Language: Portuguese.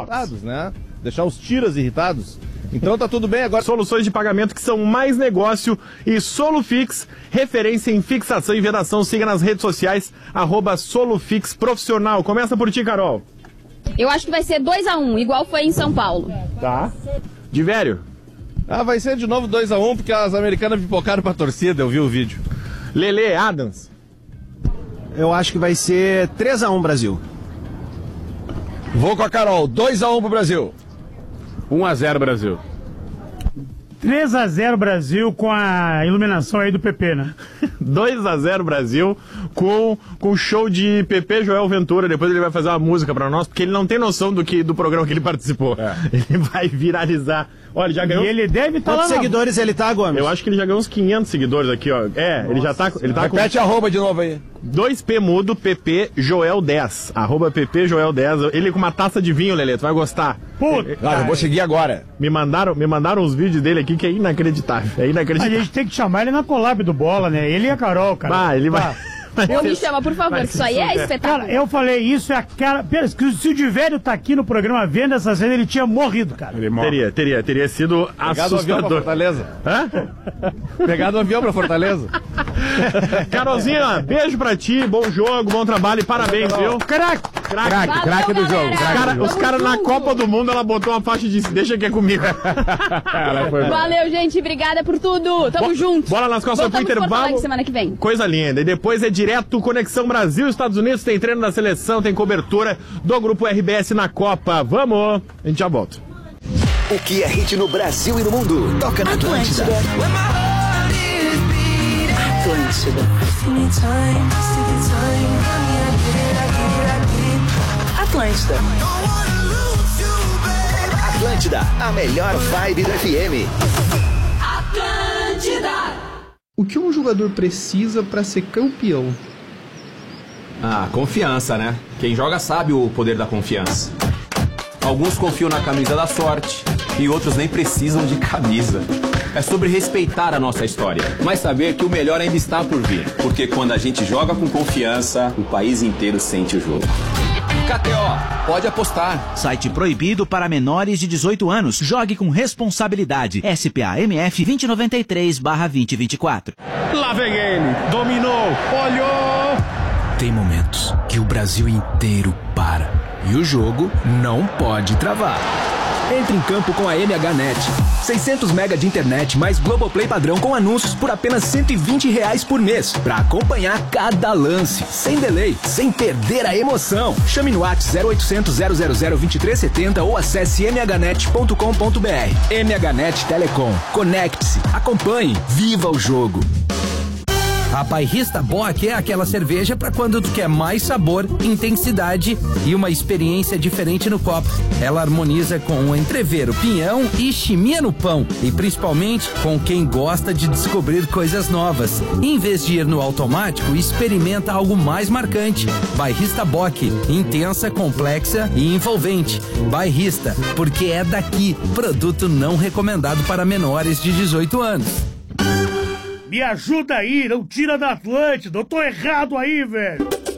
irritados, né? Deixar os tiras irritados. Então tá tudo bem agora. Soluções de pagamento que são mais negócio e Solufix, referência em fixação e vedação. Siga nas redes sociais, @Solufix Profissional. Começa por ti, Carol. Eu acho que vai ser 2-1, igual foi em São Paulo. Tá. Divério. Vai ser de novo 2-1, porque as americanas pipocaram pra torcida, eu vi o vídeo. Lele Adams. Eu acho que vai ser 3-1 Brasil. Vou com a Carol, 2-1 pro Brasil. 1-0 Brasil. 3-0 Brasil com a iluminação aí do PP, né? 2-0 Brasil com show de PP Joel Ventura. Depois ele vai fazer uma música pra nós, porque ele não tem noção do programa que ele participou. Ele vai viralizar. Olha, já ganhou. E ele deve estar lá. Quantos seguidores ele tá, Gomes? Eu acho que ele já ganhou uns 500 seguidores aqui, ó. Ele já tá Repete arroba de novo aí. 2P mudo, PP Joel 10. @PP Joel 10. Ele com uma taça de vinho, Lelê, tu vai gostar. Puta. Eu vou seguir agora. Me mandaram os vídeos dele aqui que é inacreditável. É A inacreditável. gente tem que chamar ele na collab do Bola, né? Ele e a Carol, cara. Ele vai. Pô, me chama, por favor, que isso aí é espetáculo. Cara, eu falei isso, é a cara. Pera, se o Divério tá aqui no programa vendo essa cena, ele tinha morrido, cara. Teria sido Pegado o avião pra assustador. Fortaleza. Hã? Pegado o avião pra Fortaleza. Carolzinha, beijo pra ti, bom jogo, bom trabalho e parabéns, viu? Craque! Craque do jogo. Os caras na Copa do Mundo, ela botou uma faixa de deixa que é comigo. Valeu, gente, obrigada por tudo. Tamo junto. Bora nas costas pro intervalo. Semana que vem. Coisa linda. E depois é direto Conexão Brasil, Estados Unidos. Tem treino da seleção, tem cobertura do Grupo RBS na Copa. Vamos! A gente já volta. O que é hit no Brasil e no mundo? Toca na Atlântida. Atlântida. Atlântida, a melhor vibe do FM. O que um jogador precisa para ser campeão? Confiança, né? Quem joga sabe o poder da confiança. Alguns confiam na camisa da sorte e outros nem precisam de camisa. É sobre respeitar a nossa história, mas saber que o melhor ainda está por vir. Porque quando a gente joga com confiança, o país inteiro sente o jogo. KTO, pode apostar. Site proibido para menores de 18 anos. Jogue com responsabilidade. SPA-MF 2093/2024. Lá vem ele, dominou, olhou. Tem momentos que o Brasil inteiro para e o jogo não pode travar. Entre em campo com a MHNet. 600 mega de internet mais Globoplay padrão com anúncios por apenas R$120 por mês. Pra acompanhar cada lance, sem delay, sem perder a emoção. Chame no WhatsApp 0800 000 2370 ou acesse mhnet.com.br. MHNet Telecom. Conecte-se, acompanhe, viva o jogo. A Bairrista Bock é aquela cerveja para quando tu quer mais sabor, intensidade e uma experiência diferente no copo. Ela harmoniza com o entrevero, pinhão e chimia no pão. E principalmente com quem gosta de descobrir coisas novas. Em vez de ir no automático, experimenta algo mais marcante. Bairrista Bock, intensa, complexa e envolvente. Bairrista, porque é daqui. Produto não recomendado para menores de 18 anos. Me ajuda aí, não tira da Atlântida, eu tô errado aí, velho.